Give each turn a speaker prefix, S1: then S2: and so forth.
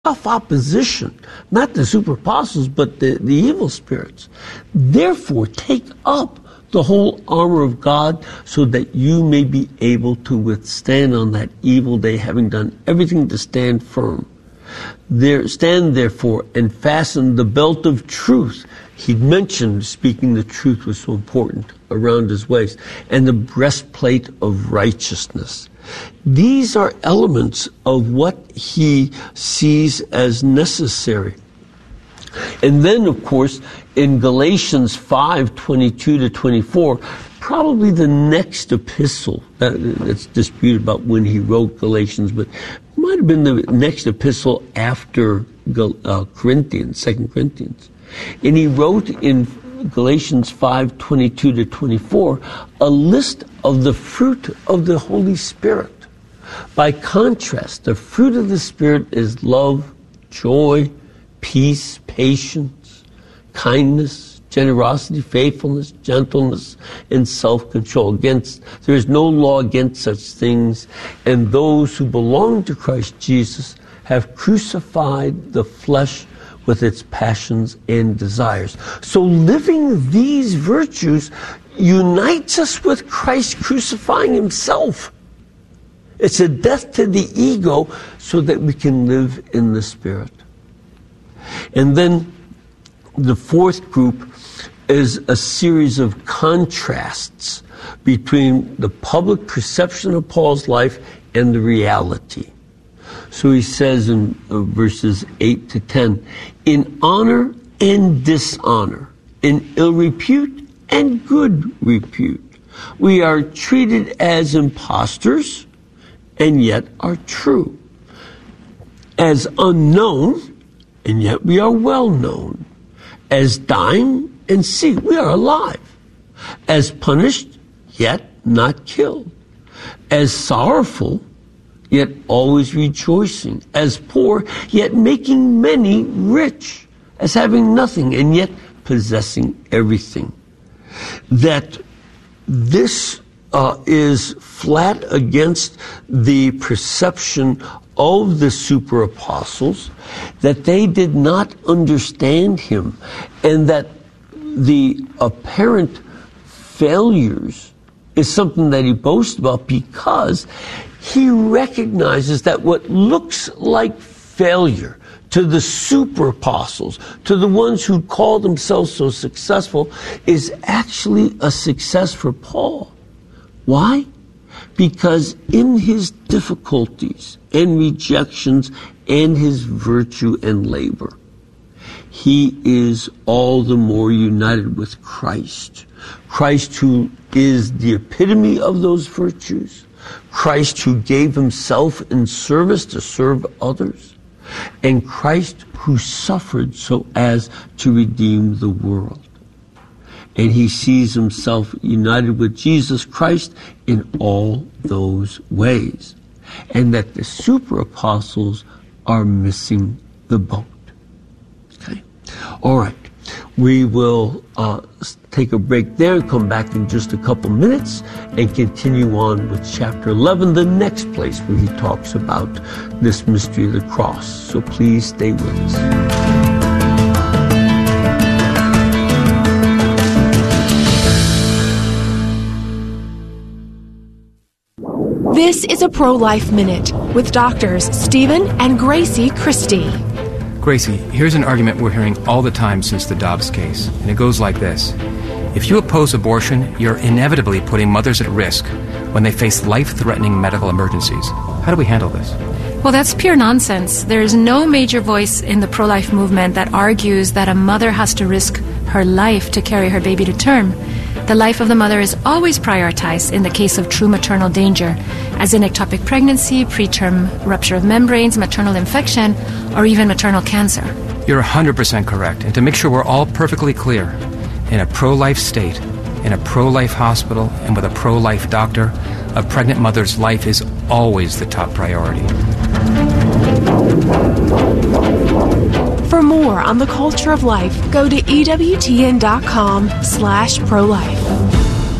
S1: tough opposition, not the super apostles, but the evil spirits. Therefore, take up the whole armor of God so that you may be able to withstand on that evil day, having done everything to stand firm. Stand therefore and fasten the belt of truth. He'd mentioned speaking the truth was so important around his waist, and the breastplate of righteousness. These are elements of what he sees as necessary. And then, of course, in Galatians 5:22 to 24, probably the next epistle, that's disputed about when he wrote Galatians, but it might have been the next epistle after Corinthians, 2 Corinthians. And he wrote in Galatians 5:22 to 24 a list of the fruit of the Holy Spirit. By contrast, the fruit of the Spirit is love, joy, peace, patience, kindness, generosity, faithfulness, gentleness, and self-control. There is no law against such things, and those who belong to Christ Jesus have crucified the flesh with its passions and desires. So living these virtues unites us with Christ crucifying himself. It's a death to the ego so that we can live in the Spirit. And then the fourth group is a series of contrasts between the public perception of Paul's life and the reality. So he says in verses 8 to 10, in honor and dishonor, in ill repute and good repute, we are treated as impostors and yet are true, as unknown and yet we are well known, as dying and see we are alive, as punished yet not killed, as sorrowful yet always rejoicing, as poor yet making many rich, as having nothing and yet possessing everything. That this is flat against the perception of the super apostles, that they did not understand him, and that the apparent failures is something that he boasts about, because he recognizes that what looks like failure to the super apostles, to the ones who call themselves so successful, is actually a success for Paul. Why? Because in his difficulties and rejections and his virtue and labor, he is all the more united with Christ. Christ, who is the epitome of those virtues. Christ, who gave himself in service to serve others. And Christ, who suffered so as to redeem the world. And he sees himself united with Jesus Christ in all those ways. And that the super apostles are missing the boat. Okay? All right. We will take a break there and come back in just a couple minutes and continue on with chapter 11, the next place where he talks about this mystery of the cross. So please stay with us.
S2: This is a Pro-Life Minute with doctors Stephen and Gracie Christie.
S3: Gracie, here's an argument we're hearing all the time since the Dobbs case, and it goes like this. If you oppose abortion, you're inevitably putting mothers at risk when they face life-threatening medical emergencies. How do we handle this?
S4: Well, that's pure nonsense. There is no major voice in the pro-life movement that argues that a mother has to risk her life to carry her baby to term. The life of the mother is always prioritized in the case of true maternal danger, as in ectopic pregnancy, preterm rupture of membranes, maternal infection, or even maternal cancer.
S3: You're 100% correct. And to make sure we're all perfectly clear, in a pro-life state, in a pro-life hospital, and with a pro-life doctor, a pregnant mother's life is always the top priority.
S2: For more on the culture of life, go to EWTN.com/pro-life.